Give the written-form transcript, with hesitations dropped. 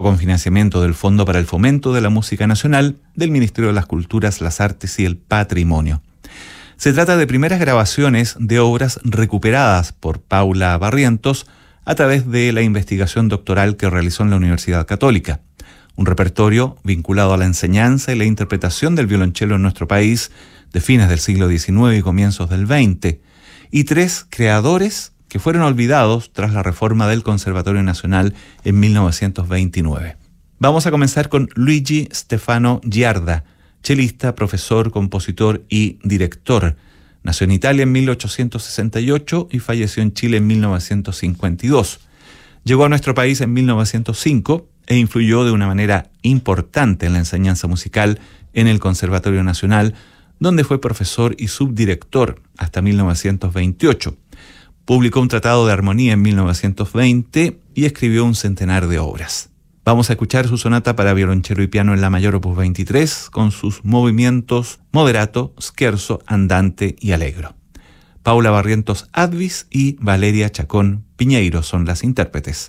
con financiamiento del Fondo para el Fomento de la Música Nacional del Ministerio de las Culturas, las Artes y el Patrimonio. Se trata de primeras grabaciones de obras recuperadas por Paula Barrientos a través de la investigación doctoral que realizó en la Universidad Católica. Un repertorio vinculado a la enseñanza y la interpretación del violonchelo en nuestro país de fines del siglo XIX y comienzos del XX, y 3 creadores que fueron olvidados tras la reforma del Conservatorio Nacional en 1929. Vamos a comenzar con Luigi Stefano Giarda, chelista, profesor, compositor y director. Nació en Italia en 1868 y falleció en Chile en 1952. Llegó a nuestro país en 1905 e influyó de una manera importante en la enseñanza musical en el Conservatorio Nacional, donde fue profesor y subdirector hasta 1928. Publicó un tratado de armonía en 1920 y escribió un centenar de obras. Vamos a escuchar su sonata para violonchelo y piano en la mayor opus 23 con sus movimientos moderato, scherzo, andante y allegro. Paula Barrientos Advis y Valeria Chacón Piñeiro son las intérpretes.